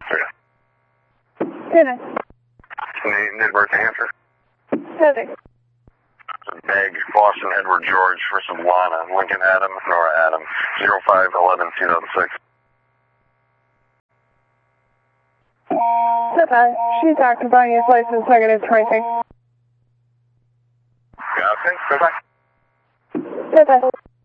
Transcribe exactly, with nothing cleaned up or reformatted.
Tennis. Need, need work to answer? Heavy. Bag, Boston, Edward George versus Lana, Lincoln Adam, Nora Adam, zero five eleven two thousand six. Okay, she's active on his license negative tracing. Yeah, okay, goodbye. Okay.